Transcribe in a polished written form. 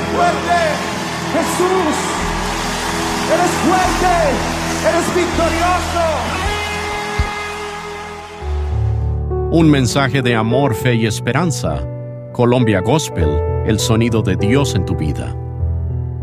fuerte, Jesús. Eres fuerte, eres victorioso. Un mensaje de amor, fe y esperanza. Colombia Gospel, el sonido de Dios en tu vida.